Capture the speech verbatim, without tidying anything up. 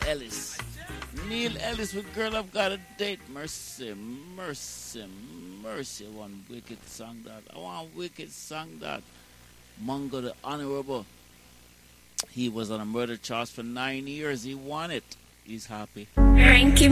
Ellis. Neil Ellis with Girl I've Got a Date. Mercy, mercy, mercy. One wicked song that. I want a wicked song that. Mungo the Honorable. He was on a murder charge for nine years. He won it. He's happy. Ranky